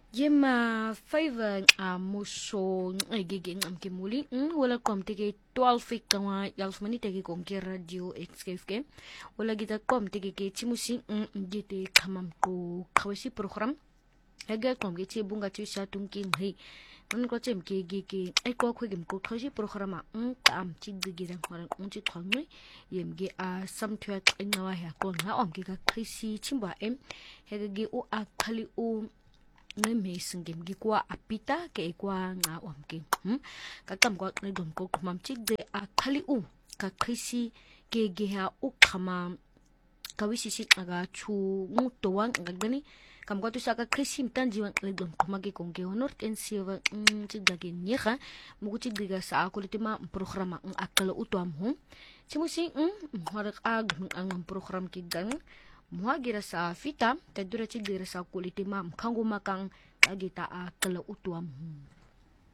Yema favor muso gigi ke muli wala kom tege 12 kawa yalfmani tege kom ke radio xkfk wala gita kom tege ke chimusi gite kamam ko kawasi program ega kom ge che bunga chu sha tungkin hei ko chem ke gigi ai ko khwegem ko kawasi programa am chi gigi ran khoran chi thongni yem ge a samthwa ngawa ha ko na om ge ka khisi chimba em hege ge o a khali o me singem gi kwa apita ke kwa nga omke kakam kwa ngom ko mam chik de a khali u ka khisi ke ge ha u khama kawisi si aga chu mu to wang ngani kam kwa tu sa ka khisi mtan jiwan ngom kuma ge kong ge honor ken siwa chik da ge nyeha mu chik diga sa ko litima programa akala u to am hu chimusi horak ag ang program ki gang mua gira sa fita tadura ci gira sa kuliti mam kangu makang agita a kala utuam